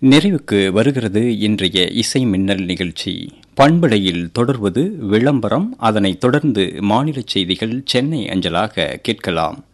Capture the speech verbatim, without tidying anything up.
நிறைவுக்கு வருகிறது இன்றைய இசை மின்னல் நிகழ்ச்சி. பண்பலையில் தொடர்வது விளம்பரம். அதனைத் தொடர்ந்து மாநில செய்திகள் சென்னை அஞ்சலாக கேட்கலாம்.